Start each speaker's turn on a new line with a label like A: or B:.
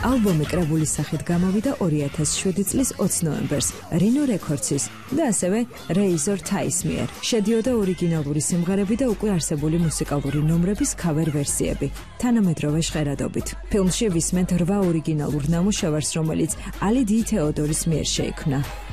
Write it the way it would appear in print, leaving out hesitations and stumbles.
A: ალბომი კრებულის სახით გამოვიდა 2007 წლის 20 ნოემბერს Rhino Records-ის და ასევე Razor Ties მიერ. შედიოდა ორიგინალური სიმღერები და უკვე არსებული მუსიკალური ნომრების cover ვერსიები, თანამედროვე ჟღერადობით. ფილმში ვისმენთ 8 ორიგინალურ ნამუშევარს, რომელიც ალი დი თეოდორის მიერ შეიქმნა.